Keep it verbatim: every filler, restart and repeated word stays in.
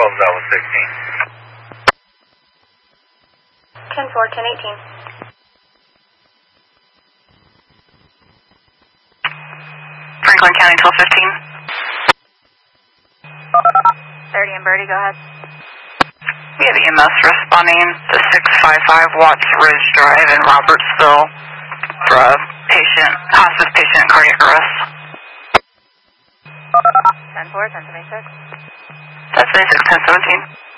twelve, that was sixteen. ten four, ten eighteen. Franklin County, twelve fifteen. thirty and Birdie, go ahead. We have E M S responding to six five five Watts Ridge Drive in Robertsville for a patient, hospice patient, cardiac arrest. ten four, ten seventy-six. ten seventy-six, ten seventeen.